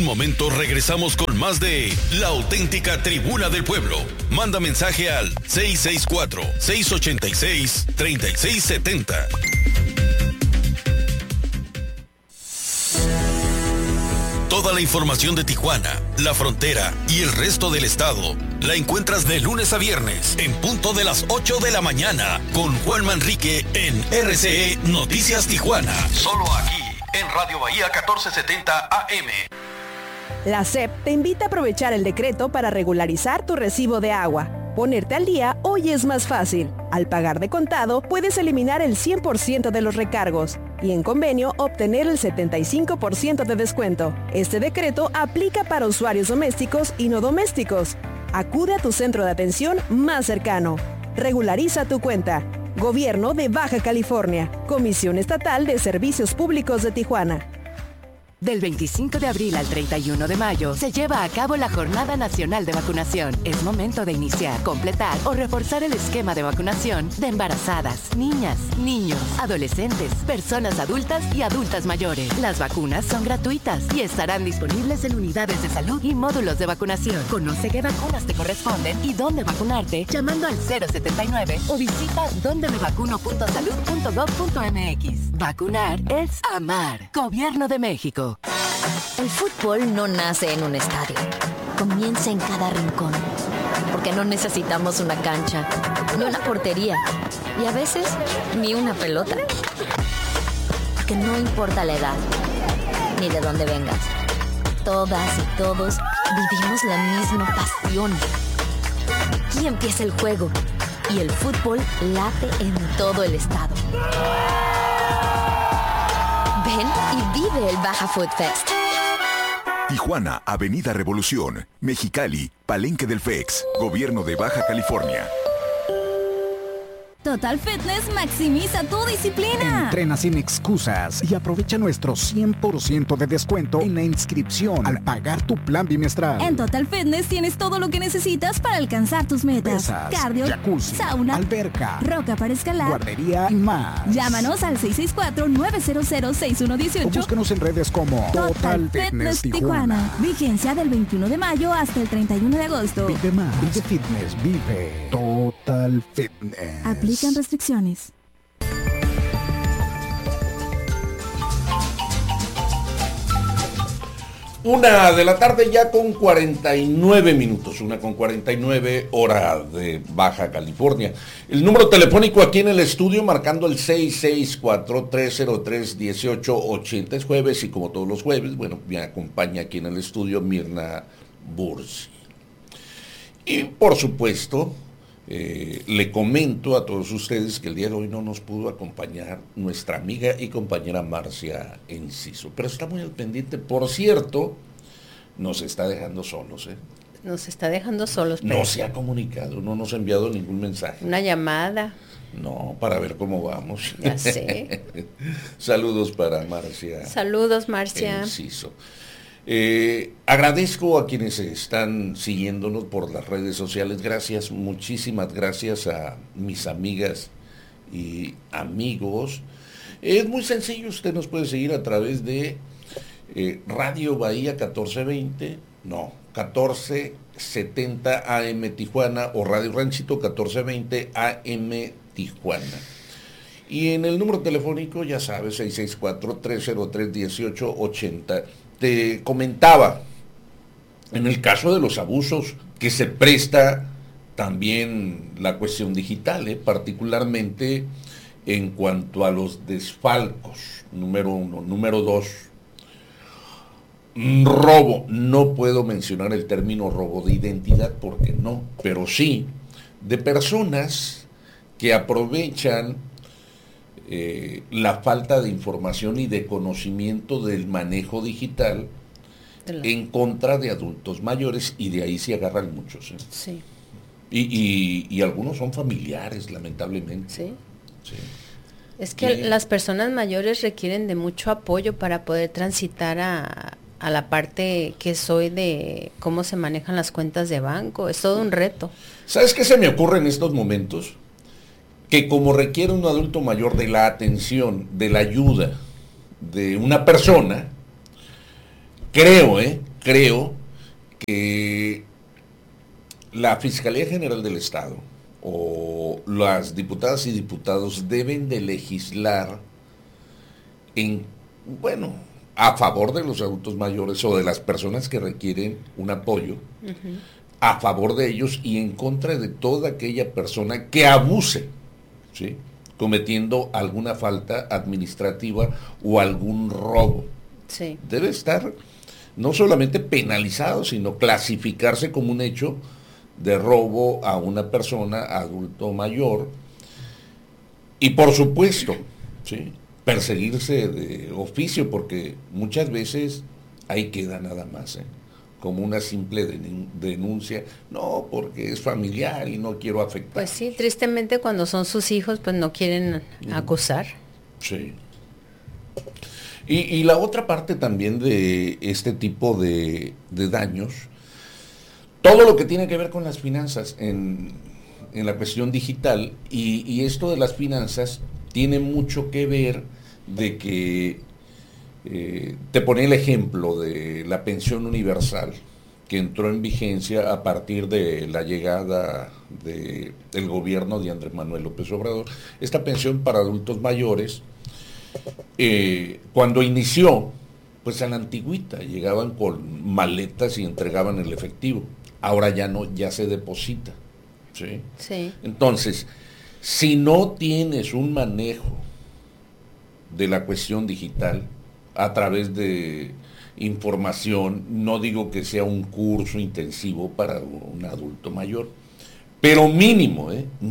un momento regresamos con más de La Auténtica Tribuna del Pueblo. Manda mensaje al 664-686-3670. Toda la información de Tijuana, la frontera y el resto del estado la encuentras de lunes a viernes en punto de las 8 de la mañana con Juan Manrique en RCE Noticias Tijuana. Solo aquí en Radio Bahía 1470 AM. La SEP te invita a aprovechar el decreto para regularizar tu recibo de agua. Ponerte al día hoy es más fácil. Al pagar de contado, puedes eliminar el 100% de los recargos y en convenio obtener el 75% de descuento. Este decreto aplica para usuarios domésticos y no domésticos. Acude a tu centro de atención más cercano. Regulariza tu cuenta. Gobierno de Baja California. Comisión Estatal de Servicios Públicos de Tijuana. Del 25 de abril al 31 de mayo se lleva a cabo la Jornada Nacional de Vacunación. Es momento de iniciar, completar o reforzar el esquema de vacunación de embarazadas, niñas, niños, adolescentes, personas adultas y adultas mayores. Las vacunas son gratuitas y estarán disponibles en unidades de salud y módulos de vacunación. Conoce qué vacunas te corresponden y dónde vacunarte llamando al 079 o visita dondemevacuno.salud.gov.mx. Vacunar es amar. Gobierno de México. El fútbol no nace en un estadio, comienza en cada rincón, porque no necesitamos una cancha, ni una portería, y a veces ni una pelota. Porque no importa la edad, ni de dónde vengas, todas y todos vivimos la misma pasión. Aquí empieza el juego, y el fútbol late en todo el estado. Ven y vive el Baja Food Fest. Tijuana, Avenida Revolución, Mexicali, Palenque del FEX, Gobierno de Baja California. Total Fitness maximiza tu disciplina. Entrena sin excusas y aprovecha nuestro 100% de descuento en la inscripción al pagar tu plan bimestral. En Total Fitness tienes todo lo que necesitas para alcanzar tus metas. Pesas, cardio, jacuzzi, sauna, alberca, roca para escalar, guardería y más. Llámanos al 664-900-6118 o búscanos en redes como Total Fitness Tijuana. Vigencia del 21 de mayo hasta el 31 de agosto. Vive más, vive fitness, vive Total Fitness. Aplican restricciones. Una de la tarde ya con 49 minutos, 1:49 hora de Baja California. El número telefónico aquí en el estudio marcando el 664-303-1880. Es jueves y como todos los jueves, bueno, me acompaña aquí en el estudio Mirna Bursi. Y por supuesto, le comento a todos ustedes que el día de hoy no nos pudo acompañar nuestra amiga y compañera Marcia Enciso, pero está muy al pendiente. Por cierto, nos está dejando solos. Nos está dejando solos. No se ha comunicado, no nos ha enviado ningún mensaje. Una llamada. No, para ver cómo vamos. Ya sé. Saludos para Marcia. Saludos, Marcia. Enciso. Agradezco a quienes están siguiéndonos por las redes sociales. Gracias, muchísimas gracias a mis amigas y amigos. Es muy sencillo, usted nos puede seguir a través de Radio Bahía 1470 AM Tijuana o Radio Ranchito 1420 AM Tijuana. Y en el número telefónico, ya sabes, 664-303-1880. Te comentaba, en el caso de los abusos, que se presta también la cuestión digital, particularmente en cuanto a los desfalcos, número 1. Número 2, robo. No puedo mencionar el término robo de identidad porque no, pero sí de personas que aprovechan la falta de información y de conocimiento del manejo digital en contra de adultos mayores, y de ahí se agarran muchos. Sí. Y algunos son familiares, lamentablemente. Sí. Sí. Es que las personas mayores requieren de mucho apoyo para poder transitar a la parte que soy de cómo se manejan las cuentas de banco. Es todo un reto. ¿Sabes qué se me ocurre en estos momentos? Que como requiere un adulto mayor de la atención, de la ayuda de una persona, creo creo que la Fiscalía General del Estado o las diputadas y diputados deben de legislar a favor de los adultos mayores o de las personas que requieren un apoyo, a favor de ellos y en contra de toda aquella persona que abuse, ¿sí?, cometiendo alguna falta administrativa o algún robo. Sí. Debe estar no solamente penalizado, sino clasificarse como un hecho de robo a una persona adulto mayor y por supuesto, ¿sí?, perseguirse de oficio, porque muchas veces ahí queda nada más, como una simple denuncia, no, porque es familiar y no quiero afectar. Pues sí, tristemente cuando son sus hijos, pues no quieren acusar. Sí. Y la otra parte también de este tipo de daños, todo lo que tiene que ver con las finanzas en la cuestión digital, y esto de las finanzas tiene mucho que ver de que te ponía el ejemplo de la pensión universal que entró en vigencia a partir de la llegada del gobierno de Andrés Manuel López Obrador. Esta pensión para adultos mayores, cuando inició, pues a la antigüita, llegaban con maletas y entregaban el efectivo. Ahora ya no, ya se deposita. ¿Sí? Sí. Entonces, si no tienes un manejo de la cuestión digital a través de información, no digo que sea un curso intensivo para un adulto mayor, pero mínimo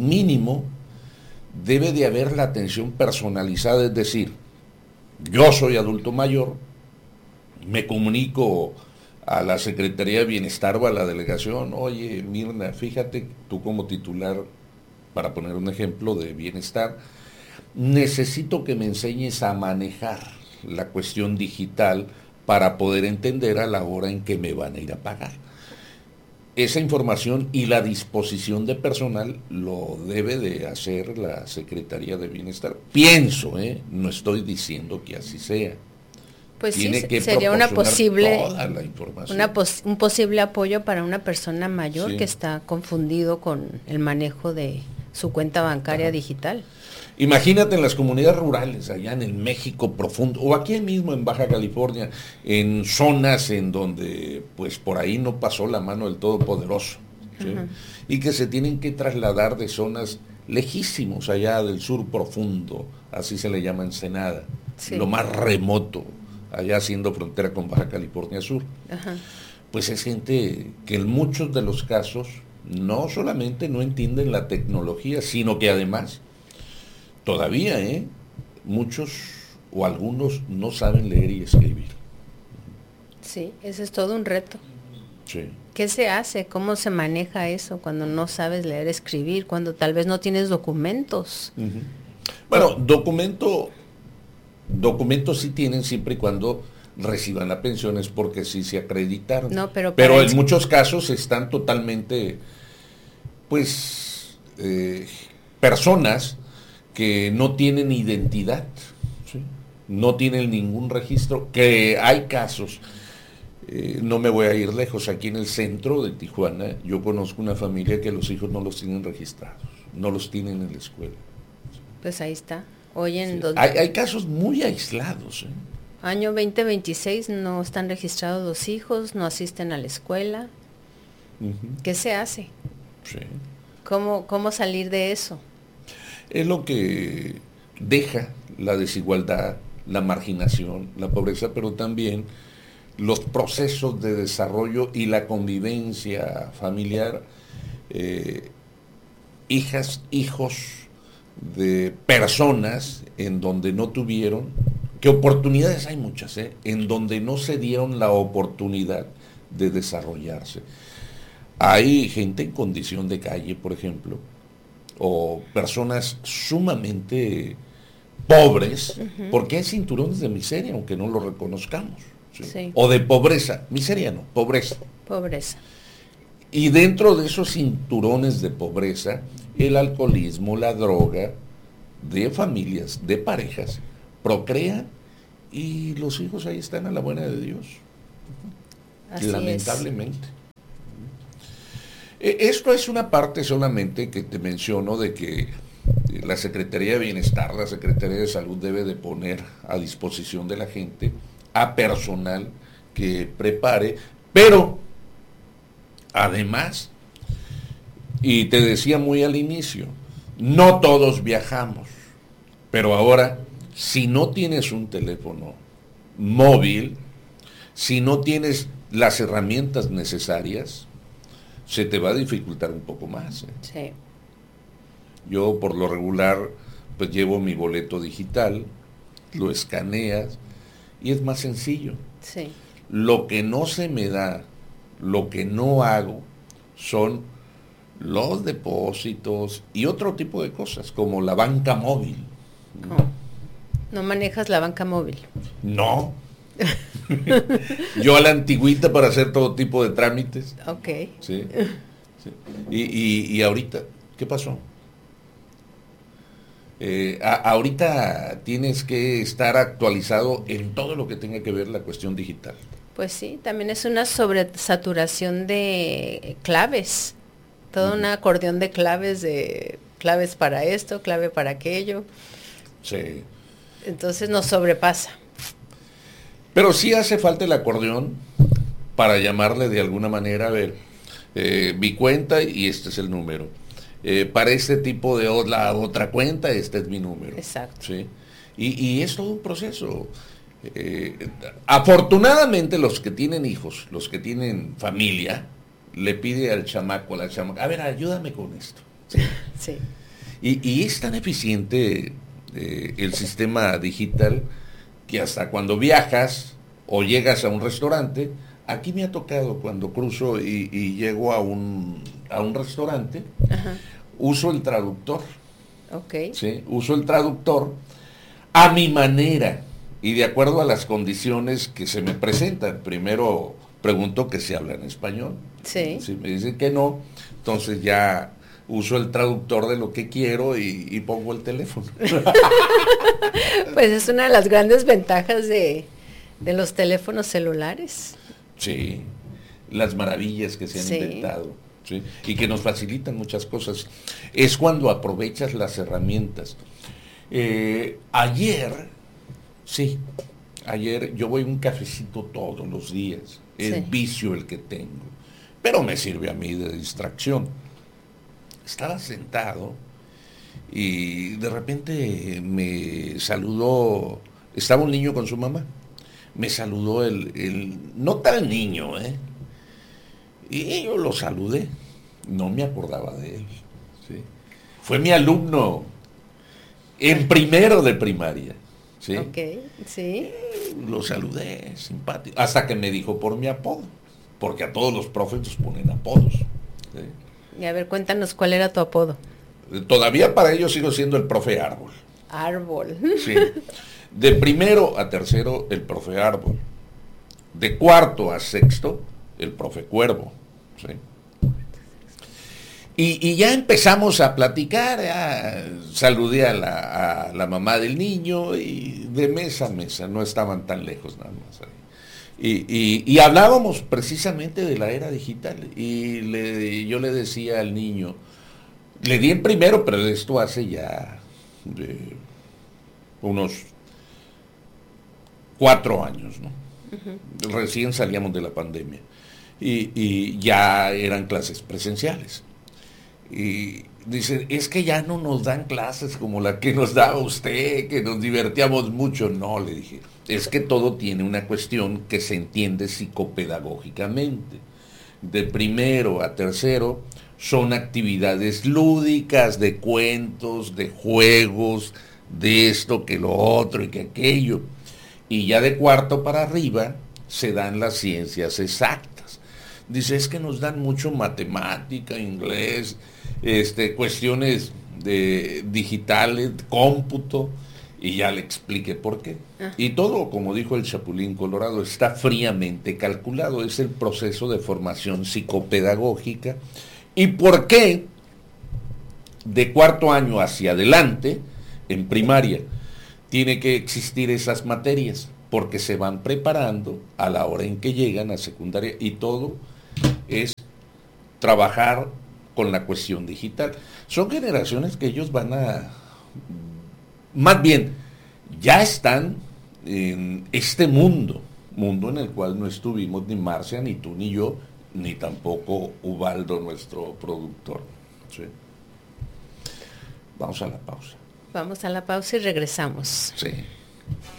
debe de haber la atención personalizada, es decir, yo soy adulto mayor, me comunico a la Secretaría de Bienestar o a la delegación, oye, Mirna, fíjate, tú como titular, para poner un ejemplo de bienestar, necesito que me enseñes a manejar la cuestión digital para poder entender a la hora en que me van a ir a pagar. Esa información y la disposición de personal lo debe de hacer la Secretaría de Bienestar. Pienso, no estoy diciendo que así sea. Pues sí, sería una posible, un posible apoyo para una persona mayor que está confundido con el manejo de su cuenta bancaria digital. Imagínate en las comunidades rurales, allá en el México profundo, o aquí mismo en Baja California, en zonas en donde pues por ahí no pasó la mano del Todopoderoso, ¿sí? Y que se tienen que trasladar de zonas lejísimos, allá del sur profundo, así se le llama Ensenada, lo más remoto, allá haciendo frontera con Baja California Sur. Pues es gente que en muchos de los casos no solamente no entienden la tecnología, sino que además todavía, muchos o algunos no saben leer y escribir. Sí, ese es todo un reto. Sí. ¿Qué se hace? ¿Cómo se maneja eso cuando no sabes leer, escribir, cuando tal vez no tienes documentos? Bueno, documentos sí tienen siempre y cuando reciban las pensiones porque sí se acreditaron. No, pero en muchos casos están totalmente, personas que no tienen identidad, ¿sí? No tienen ningún registro, que hay casos, no me voy a ir lejos, aquí en el centro de Tijuana, yo conozco una familia que los hijos no los tienen registrados, no los tienen en la escuela. Pues ahí está. Hoy en hay casos muy aislados. Año 2026 no están registrados los hijos, no asisten a la escuela. ¿Qué se hace? Sí. ¿Cómo salir de eso? Es lo que deja la desigualdad, la marginación, la pobreza, pero también los procesos de desarrollo y la convivencia familiar, hijos de personas en donde no tuvieron, que oportunidades hay muchas, en donde no se dieron la oportunidad de desarrollarse. Hay gente en condición de calle, por ejemplo, o personas sumamente pobres, porque hay cinturones de miseria, aunque no lo reconozcamos, ¿sí? Sí. O de pobreza, miseria no, pobreza. Y dentro de esos cinturones de pobreza, el alcoholismo, la droga, de familias, de parejas, procrean y los hijos ahí están a la buena de Dios. lamentablemente. Esto es una parte solamente que te menciono de que la Secretaría de Bienestar, la Secretaría de Salud debe de poner a disposición de la gente a personal que prepare, pero además, y te decía muy al inicio, no todos viajamos, pero ahora, si no tienes un teléfono móvil, si no tienes las herramientas necesarias, se te va a dificultar un poco más. Sí. Yo por lo regular pues llevo mi boleto digital, lo escaneas y es más sencillo. Sí. Lo que no se me da, lo que no hago son los depósitos y otro tipo de cosas, como la banca móvil. ¿No manejas la banca móvil? No. Yo a la antigüita para hacer todo tipo de trámites. Ok. Sí. Sí. Y ahorita, ¿qué pasó? Ahorita tienes que estar actualizado en todo lo que tenga que ver la cuestión digital. Pues sí, también es una sobresaturación de claves, todo un acordeón de claves para esto, clave para aquello. Sí. Entonces nos sobrepasa. Pero sí hace falta el acordeón para llamarle de alguna manera, a ver, mi cuenta y este es el número. Para este tipo de la otra cuenta, este es mi número. Exacto. ¿Sí? Y es todo un proceso. Afortunadamente los que tienen hijos, los que tienen familia, le pide al chamaco, a la chamaca, a ver, ayúdame con esto. Sí. Sí. Y es tan eficiente el sistema digital que hasta cuando viajas o llegas a un restaurante, aquí me ha tocado cuando cruzo y llego a un restaurante, ajá, uso el traductor. Ok. ¿Sí? Uso el traductor a mi manera y de acuerdo a las condiciones que se me presentan. Primero pregunto que se habla en español. Sí. Si me dicen que no, entonces ya uso el traductor de lo que quiero y pongo el teléfono. Pues es una de las grandes ventajas de los teléfonos celulares. Sí, las maravillas que se han Sí. inventado, ¿sí? Y que nos facilitan muchas cosas. Es cuando aprovechas las herramientas. Ayer yo voy a un cafecito todos los días. Es Sí. vicio el que tengo, pero me sirve a mí de distracción. Estaba sentado y de repente me saludó, estaba un niño con su mamá, me saludó no tal niño, y yo lo saludé, no me acordaba de él, ¿sí? Fue mi alumno en primero de primaria, ¿sí? Ok, sí. Lo saludé, simpático, hasta que me dijo por mi apodo, porque a todos los profes nos ponen apodos, ¿sí? Y a ver, cuéntanos cuál era tu apodo. Todavía para ellos sigo siendo el profe Árbol. Árbol. Sí. De primero a tercero, el profe Árbol. De cuarto a sexto, el profe Cuervo. ¿Sí? Y ya empezamos a platicar. Saludé a la mamá del niño y de mesa a mesa, no estaban tan lejos nada más ahí. Y hablábamos precisamente de la era digital y yo le decía al niño, le di en primero, pero esto hace ya unos 4 años, ¿no? Uh-huh. Recién salíamos de la pandemia y ya eran clases presenciales. Y dice, es que ya no nos dan clases como la que nos daba usted, que nos divertíamos mucho. No, le dije, es que todo tiene una cuestión que se entiende psicopedagógicamente. De primero a tercero son actividades lúdicas, de cuentos, de juegos, de esto, que lo otro y que aquello. Y ya de cuarto para arriba se dan las ciencias exactas. Dice, es que nos dan mucho matemática, inglés, cuestiones digitales, cómputo, y ya le expliqué por qué. Y todo, como dijo el Chapulín Colorado, está fríamente calculado, es el proceso de formación psicopedagógica. ¿Y por qué de cuarto año hacia adelante, en primaria, tiene que existir esas materias? porque se van preparando a la hora en que llegan a secundaria y todo es trabajar con la cuestión digital. Son generaciones que ellos van a, más bien, ya están en este mundo en el cual no estuvimos ni Marcia, ni tú, ni yo, ni tampoco Ubaldo, nuestro productor. ¿Sí? Vamos a la pausa. Vamos a la pausa y regresamos. Sí.